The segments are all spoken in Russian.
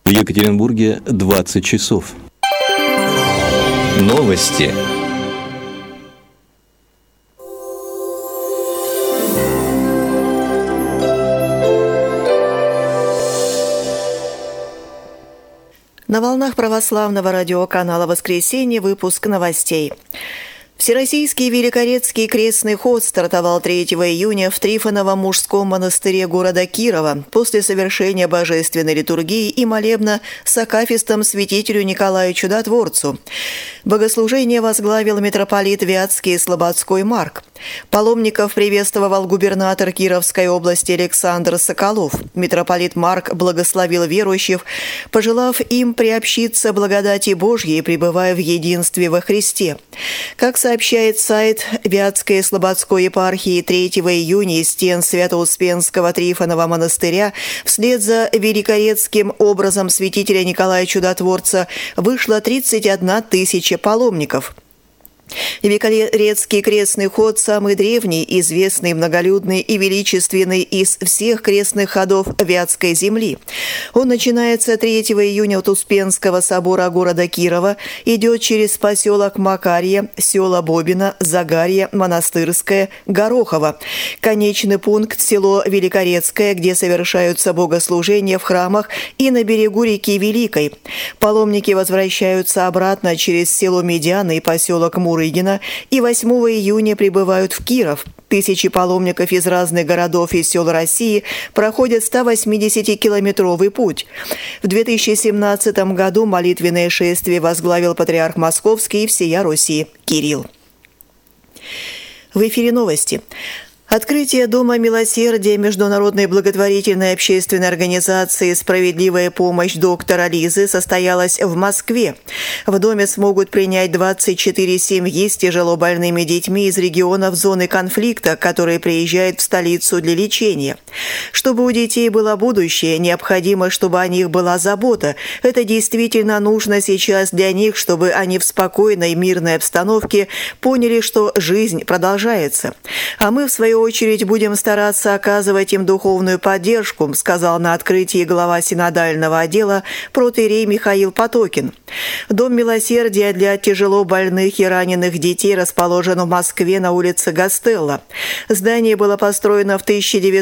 В Екатеринбурге 20 часов. Новости. На волнах православного радиоканала «Воскресенье» выпуск новостей. Всероссийский Великорецкий крестный ход стартовал 3 июня в Трифоновом мужском монастыре города Кирова после совершения божественной литургии и молебна с акафистом святителю Николаю Чудотворцу. Богослужение возглавил митрополит Вятский и Слободской Марк. Паломников приветствовал губернатор Кировской области Александр Соколов. Митрополит Марк благословил верующих, пожелав им приобщиться благодати Божьей, пребывая в единстве во Христе. Как сообщает сайт Вятской и Слободской епархии, 3 июня из стен Свято-Успенского Трифонова монастыря вслед за великорецким образом святителя Николая Чудотворца вышло 31 тысяча паломников. Великорецкий крестный ход – самый древний, известный, многолюдный и величественный из всех крестных ходов Вятской земли. Он начинается 3 июня от Успенского собора города Кирова, идет через поселок Макарье, села Бобина, Загарье, Монастырское, Горохово. Конечный пункт – село Великорецкое, где совершаются богослужения в храмах и на берегу реки Великой. Паломники возвращаются обратно через село Медяны и поселок Мурыгина и 8 июня прибывают в Киров. Тысячи паломников из разных городов и сел России проходят 180-километровый путь. В 2017 году молитвенное шествие возглавил патриарх Московский и всея Руси Кирилл. В эфире новости. Открытие Дома милосердия Международной благотворительной общественной организации «Справедливая помощь» доктора Лизы состоялось в Москве. В доме смогут принять 24 семьи с тяжело больными детьми из регионов зоны конфликта, которые приезжают в столицу для лечения. Чтобы у детей было будущее, необходимо, чтобы о них была забота. Это действительно нужно сейчас для них, чтобы они в спокойной, мирной обстановке поняли, что жизнь продолжается. А мы, в свою очередь, будем стараться оказывать им духовную поддержку, сказал на открытии глава синодального отдела протоиерей Михаил Потокин. Дом милосердия для тяжело больных и раненых детей расположен в Москве на улице Гастелло. Здание было построено в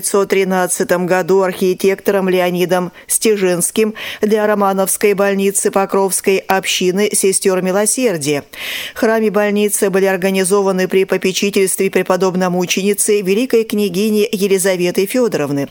1913 году архитектором Леонидом Стежинским для Романовской больницы Покровской общины сестер милосердия. Храм и больница были организованы при попечительстве преподобно-мученицы великой княгини Елизаветы Федоровны.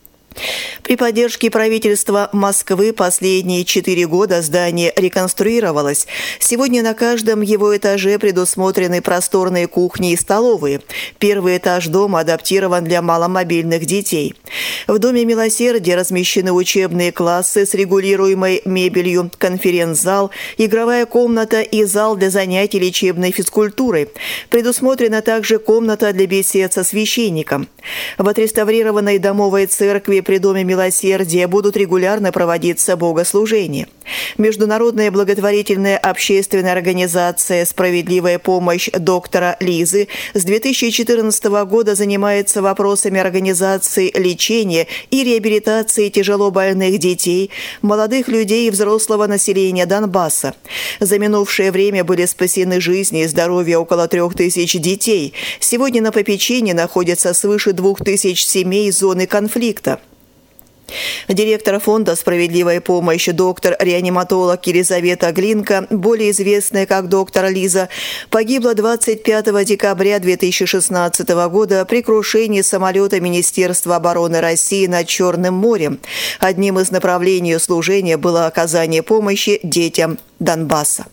При поддержке правительства Москвы последние 4 года здание реконструировалось. Сегодня на каждом его этаже предусмотрены просторные кухни и столовые. Первый этаж дома адаптирован для маломобильных детей. В Доме милосердия размещены учебные классы с регулируемой мебелью, конференц-зал, игровая комната и зал для занятий лечебной физкультурой. Предусмотрена также комната для бесед со священником. В отреставрированной домовой церкви при Доме милосердия будут регулярно проводиться богослужения. Международная благотворительная общественная организация «Справедливая помощь» доктора Лизы с 2014 года занимается вопросами организации лечения и реабилитации тяжело больных детей, молодых людей и взрослого населения Донбасса. За минувшее время были спасены жизни и здоровье около 3000 детей. Сегодня на попечении находятся свыше 2000 семей зоны конфликта. Директор фонда «Справедливая помощь», доктор-реаниматолог Елизавета Глинка, более известная как доктор Лиза, погибла 25 декабря 2016 года при крушении самолета Министерства обороны России над Черным морем. Одним из направлений ее служения было оказание помощи детям Донбасса.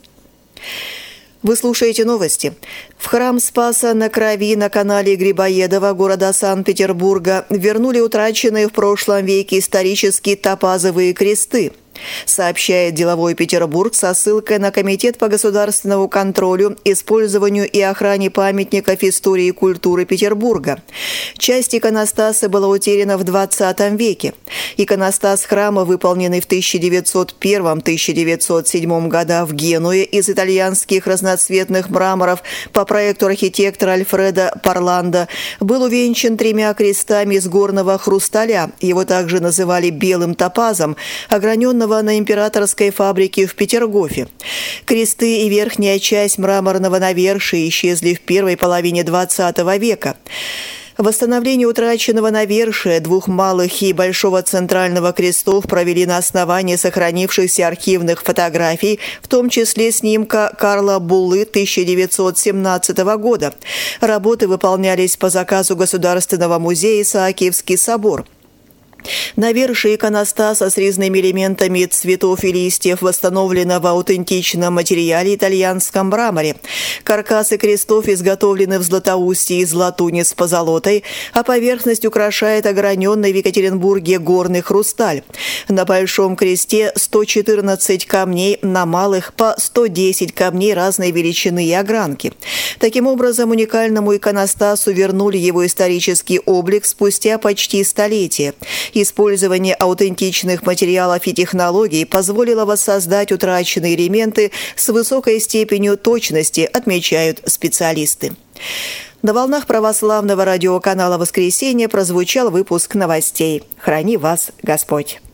Вы слушаете новости. В храм Спаса на Крови на канале Грибоедова города Санкт-Петербурга вернули утраченные в прошлом веке исторические топазовые кресты. сообщает «Деловой Петербург» со ссылкой на Комитет по государственному контролю, использованию и охране памятников истории и культуры Петербурга. Часть иконостаса была утеряна в XX веке. Иконостас храма, выполненный в 1901-1907 годах в Генуе из итальянских разноцветных мраморов по проекту архитектора Альфредо Парландо, был увенчан 3 крестами из горного хрусталя. Его также называли белым топазом, ограненного изготовленного на императорской фабрике в Петергофе. Кресты и верхняя часть мраморного навершия исчезли в первой половине XX века. Восстановление утраченного навершия, двух малых и большого центрального крестов провели на основании сохранившихся архивных фотографий, в том числе снимка Карла Буллы 1917 года. Работы выполнялись по заказу Государственного музея Исаакиевский собор. Навершие иконостаса с резными элементами цветов и листьев восстановлено в аутентичном материале итальянском мраморе. Каркасы крестов изготовлены в Златоусте из латуни с позолотой, а поверхность украшает ограненный в Екатеринбурге горный хрусталь. На большом кресте 114 камней, на малых по 110 камней разной величины и огранки. Таким образом, уникальному иконостасу вернули его исторический облик спустя почти столетие. Использование аутентичных материалов и технологий позволило воссоздать утраченные элементы с высокой степенью точности, отмечают специалисты. На волнах православного радиоканала «Воскресенье» прозвучал выпуск новостей. Храни вас Господь!